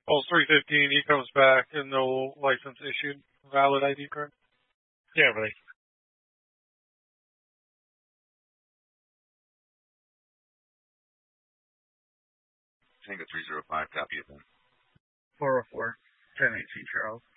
Well, 315, he comes back and no license issued, valid ID card. Yeah, right. Tango 305, copy of that. 404, 1018 Charles.